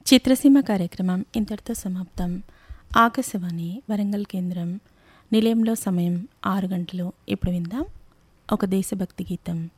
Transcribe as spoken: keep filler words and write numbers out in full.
చిత్రసీమ కార్యక్రమం ఇంతటితో సమాప్తం. ఆకాశవాణి వరంగల్ కేంద్రం నిలయంలో సమయం ఆరు గంటలు. ఇప్పుడు విందాం ఒక దేశభక్తి గీతం.